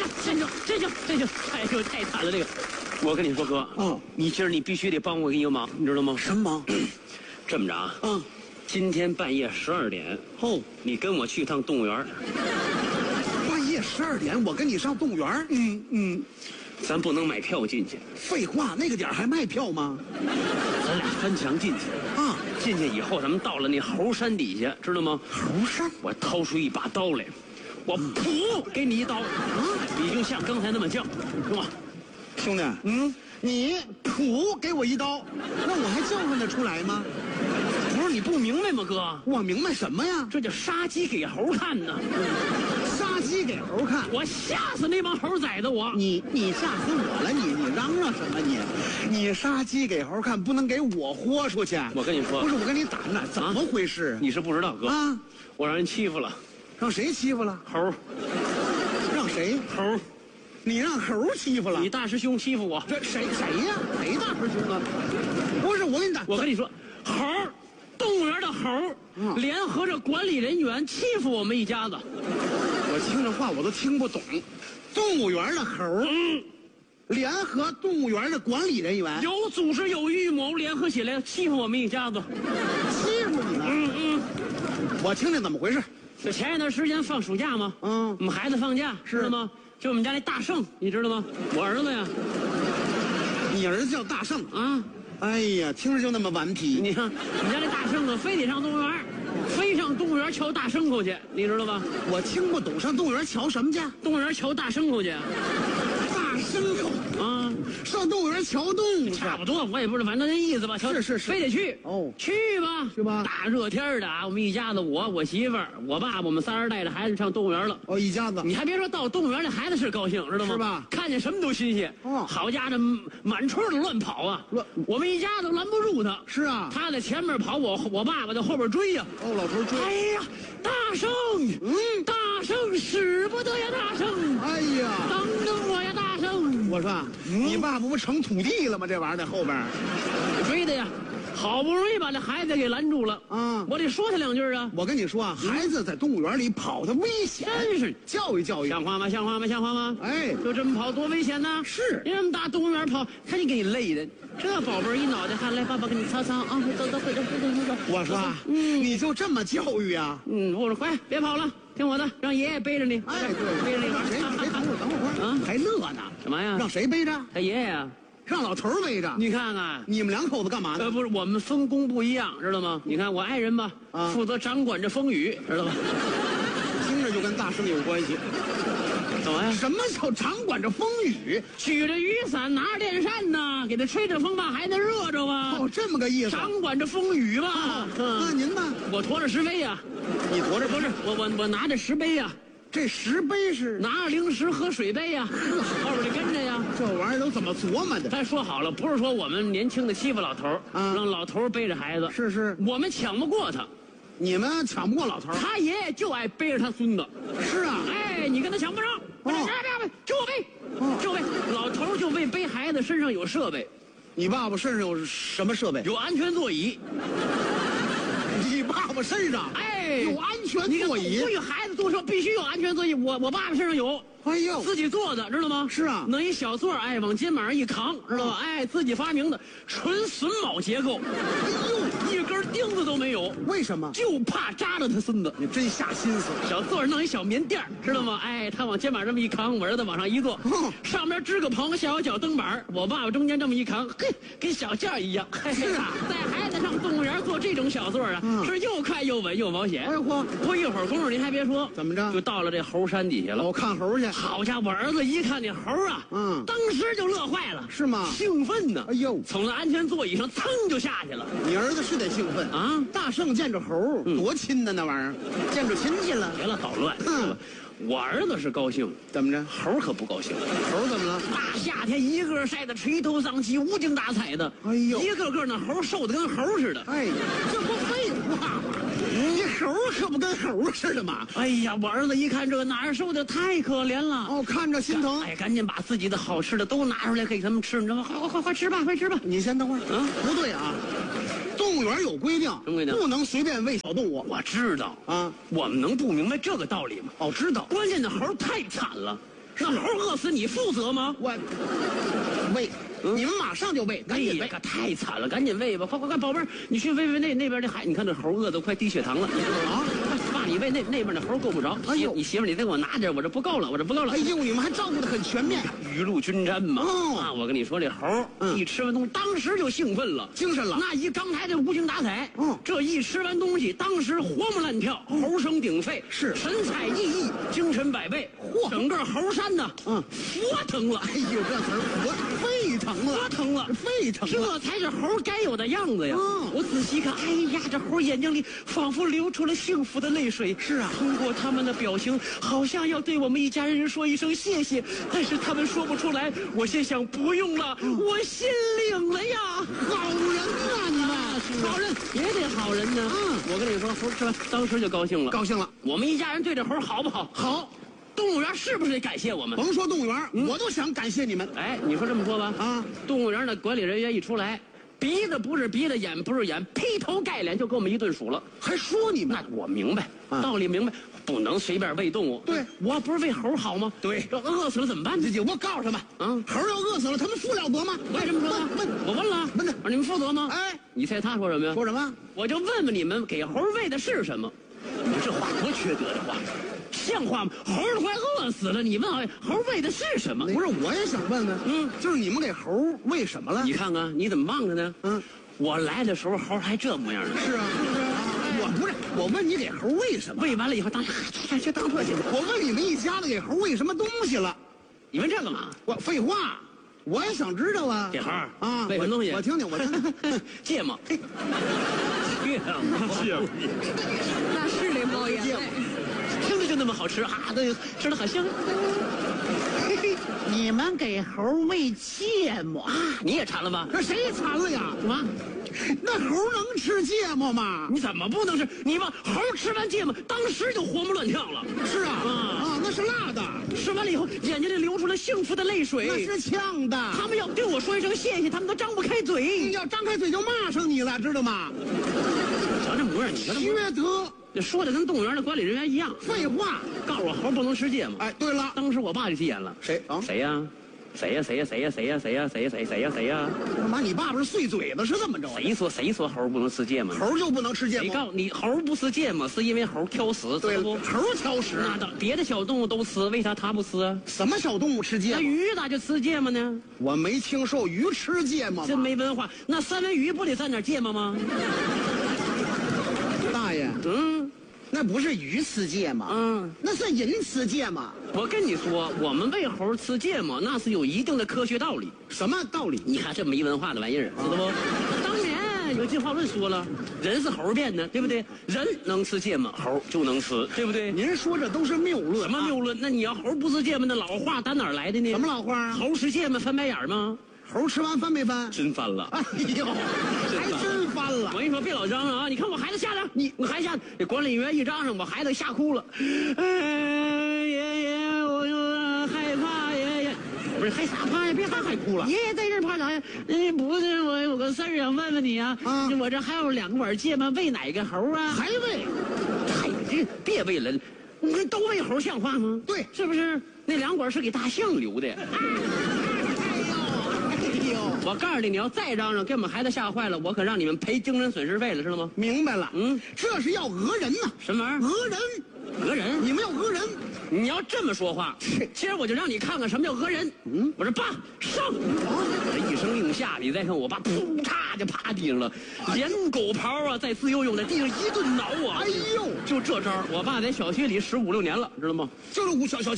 真行！哎呦，太惨了这个！我跟你说哥，你今儿你必须得帮我一个忙，你知道吗？ 什么忙？ 这么着啊，今天半夜12点，你跟我去趟动物园。 半夜12点，我跟你上动物园？ 咱不能买票进去。 废话，那个点还卖票吗？ 咱俩翻墙进去啊！进去以后，咱们到了那猴山底下，知道吗？ 猴山， 我掏出一把刀来，我噗给你一刀，你就像刚才那么叫，是吧？ 兄弟，你噗给我一刀，那我还叫唤得出来吗？ 不是你不明白吗，哥？ 我明白什么呀？ 这叫杀鸡给猴看呢。 杀鸡给猴看， 我吓死那帮猴崽子！ 你吓死我了！你嚷嚷什么你？你杀鸡给猴看，不能给我豁出去！ 我跟你说， 不是我跟你打呢，怎么回事？ 你是不知道哥啊！我让人欺负了， 让谁欺负了？ 猴。 让谁？ 猴。 你让猴欺负了？ 你大师兄欺负我？ 这谁呀？谁大师兄啊？不是我跟你打， 我跟你说，猴。动物园的猴联合着管理人员欺负我们一家子， 我听这话我都听不懂。动物园的猴联合动物园的管理人员， 有组织有预谋，联合起来欺负我们一家子， 欺负你们？我听听怎么回事。 就前一段时间放暑假嘛，我们孩子放假知道吗？就我们家那大圣，你知道吗？我儿子呀。 你儿子叫大圣啊？ 哎呀，听着就那么顽皮。 你看，我们家那大圣啊，非得上动物园，非上动物园瞧大牲口去，你知道吧？ 我听不懂，上动物园瞧什么去？ 动物园瞧大牲口去。 大牲口啊，上动物园瞧动物， 差不多，我也不知道，反正那意思吧。 是， 非得去去吧。大热天的啊，我们一家子，我媳妇儿，我爸爸，我们仨人带着孩子上动物园了。 一家子。 你还别说，到动物园那孩子是高兴，知道吗？ 是吧？ 看见什么都新鲜。好家伙，满村的乱跑啊！我们一家子拦不住他。 是啊， 他在前面跑，我爸爸在后边追呀。 老头追。 哎呀，大圣，大圣使不得呀，大圣！ 哎呀， 等我呀，大圣！ 我说，你爸不成土地了吗？这玩意儿在后边追的呀，好不容易把这孩子给拦住了啊！我得说他两句啊！ 我跟你说啊，孩子在动物园里跑，他危险， 真是教育， 像话吗？ 哎， 就这么跑多危险呢！ 是， 你这么大动物园跑，看你给你累的，这宝贝一脑袋汗，来，爸爸给你擦擦啊！走，回走。 我说，你就这么教育啊？ 我说快别跑了，听我的，让爷爷背着你。 哎，对， 背着你玩。 谁？等会儿啊，还乐呢？ 什么呀？ 让谁背着？ 他爷爷呀。 让老头背着。 你看看， 你们两口子干嘛呢？ 不是，我们分工不一样，知道吗？你看我爱人吧，负责掌管着风雨，知道吧？ 听着就跟大圣有关系。 怎么呀？ 什么叫掌管着风雨？ 举着雨伞，拿着电扇呢，给他吹着风，把孩子热着吧。 这么个意思。 掌管着风雨吧。 那您呢？ 我驮着石碑呀。 你驮着？ 不是，我拿着石碑呀。 这石碑是拿着零食和水杯呀，后边跟着呀。 这玩意儿都怎么琢磨的？ 咱说好了，不是说我们年轻的欺负老头让老头背着孩子。 是， 我们抢不过他， 你们抢不过老头。 他爷爷就爱背着他孙子。 是啊， 哎，你跟他抢不上。别，就我背，老头就为背孩子身上有设备。 你爸爸身上有什么设备？ 有安全座椅。 你爸爸身上有安全座椅？ 不许孩子坐车必须有安全座椅。我爸爸身上有。 哎呦， 自己做的，知道吗？ 是啊， 弄一小座，往肩膀上一扛，知道吧？自己发明的，纯榫卯结构。哎呦，一根钉子都没有。 为什么？ 就怕扎着他孙子。 你真下心思。 小座上弄一小棉垫，知道吗？他往肩膀这么一扛，我儿子往上一坐，上面支个棚，下有脚蹬板，我爸爸中间这么一扛，嘿，跟小件一样。 是啊， 带孩子上动物园坐这种小座是又快又稳又保险。 哎嚯， 不一会儿功夫，您还别说， 怎么着？ 就到了这猴山底下了。 我看猴去。 好家伙，我儿子一看那猴啊，当时就乐坏了。 是吗？ 兴奋呢。 哎呦， 从那安全座椅上噌就下去了。 你儿子是得兴奋啊！大圣见着猴，多亲的那玩意儿，见着亲戚了。 别了，捣乱。我儿子是高兴， 怎么着？ 猴可不高兴。 猴怎么了？ 大夏天一个晒得垂头丧气、无精打采的。 哎呦， 一个个那猴瘦得跟猴似的。 哎，这不废话吗？你猴可不跟猴似的嘛！ 哎呀，我儿子一看这哪儿受的太可怜了。 看着心疼。 赶紧把自己的好吃的都拿出来给他们吃，你知道吗？快吃吧，快吃吧。 你先等会儿。不对啊。动物园有规定， 什么规定？ 不能随便喂小动物。 我知道啊，我们能不明白这个道理吗？ 知道。 关键的猴太惨了， 那猴饿死你负责吗？ 我喂，你们马上就喂，赶紧喂。 可太惨了，赶紧喂吧！快，宝贝儿，你去喂那边的孩，你看这猴饿得快低血糖了啊！爸，你喂那边的猴够不着。哎呦，你媳妇你再给我拿点，我这不够了。 哎呦，你们还照顾得很全面， 雨露均沾嘛。啊，我跟你说，这猴一吃完东西，当时就兴奋了， 精神了。 那刚才这无精打采，这一吃完东西，当时活蹦乱跳，猴声鼎沸， 是神采奕奕，精神百倍。嚯，整个猴山呢，佛腾了。 哎呦，这词儿沸腾了， 佛腾了， 沸腾了， 这才是猴该有的样子呀。我仔细看，哎呀，这猴眼睛里仿佛流出了幸福的泪水。 是啊， 通过他们的表情，好像要对我们一家人说一声谢谢，但是他们说不出来。我心想，不用了，我心领了呀。 好人啊，你们好人也得好人呢。我跟你说，猴吃完当时就高兴了， 高兴了。 我们一家人对这猴好不好？ 好。 动物园是不是得感谢我们？ 甭说动物园，我都想感谢你们。 哎，你说这么说吧，啊，动物园的管理人员一出来，鼻子不是鼻子，眼不是眼，劈头盖脸就给我们一顿数了， 还说你们。 那我明白，道理明白，不能随便喂动物。 对， 我不是喂猴好吗？ 对， 这饿死了怎么办？ 我告诉他们，猴要饿死了，他们负了责吗？ 我也这么说的。我问了， 问他， 你们负责吗？ 哎， 你猜他说什么呀？ 说什么？ 我就问问你们，给猴喂的是什么？你这话多缺德的话！像话吗？猴都快饿死了，你问猴喂的是什么？ 不是，我也想问问，就是你们给猴喂什么了？ 你看看，你怎么忘了呢？我来的时候猴还这模样呢。 是啊，我问你给猴喂什么？ 喂完了以后，这当特去。 我问你们一家子给猴喂什么东西了？ 你问这干嘛？ 我废话，我也想知道啊。 给猴啊， 喂什么东西？ 我听听。 芥末。芥末。 那是得冒烟泪。 听着就那么好吃啊！对，吃的很香。 你们给猴喂芥末啊？ 你也馋了吧？ 这谁馋了呀？ 什么？ 那猴能吃芥末吗？ 你怎么不能吃？你们猴吃完芥末，当时就活蹦乱跳了。 是啊，那是辣的。 吃完了以后，眼睛里流出了幸福的泪水。 那是呛的。 他们要对我说一声谢谢，他们都张不开嘴。 要张开嘴就骂上你了，知道吗？ 瞧这模样，你说这缺德。 这说的跟动物园的管理人员一样。 废话， 告诉我猴不能吃芥末。 哎，对了， 当时我爸就急眼了。 谁啊？ 谁呀？谁呀？ 干嘛？你爸爸是碎嘴子是这么着？ 谁说猴不能吃芥末？ 猴就不能吃芥末？ 谁告诉你猴不吃芥末是因为猴挑食？ 对不？猴挑食。 那别的小动物都吃，为啥它不吃啊？ 什么小动物吃芥末？ 那鱼咋就吃芥末呢？ 我没听说鱼吃芥末。 真没文化。那三文鱼不得蘸点芥末吗？ 大爷，那不是鱼吃芥末，那是人吃芥末。 我跟你说，我们喂猴吃芥末，那是有一定的科学道理。 什么道理？ 你看这没文化的玩意儿，知道不？当年有进化论说了，人是猴变的，对不对？人能吃芥末，猴就能吃，对不对？ 您说这都是谬论。 什么谬论？那你要猴不吃芥末，那老话打哪儿来的呢？ 什么老话啊？ 猴吃芥末翻白眼吗？ 猴吃完翻没翻？ 真翻了！ 哎呦，还真翻了！ 我跟你说，别老嚷嚷啊！你看我孩子吓的，你孩子吓的，这管理员一嚷嚷，我孩子吓哭了。爷，我就害怕，爷，不是害啥怕呀？别还哭了。爷爷在这怕啥呀？不是，我有个事儿想问问你啊。我这还有2碗芥末，喂哪个猴啊？ 还喂？ 哎，这别喂了，你都喂猴像话吗？ 对， 是不是？那2碗是给大象留的。我告诉你，你要再嚷嚷，给我们孩子吓坏了，我可让你们赔精神损失费了，知道吗？ 明白了，这是要讹人呐！ 什么玩意儿？ 讹人？ 讹人？ 你们要讹人？ 你要这么说话，今儿我就让你看看什么叫讹人。我说爸上，我这一声令下，你再看我爸，噗嚓就趴地上了，连狗刨啊，在自由用在地上一顿挠啊！ 哎呦， 就这招，我爸在小学里15、16年了，知道吗？ 就是小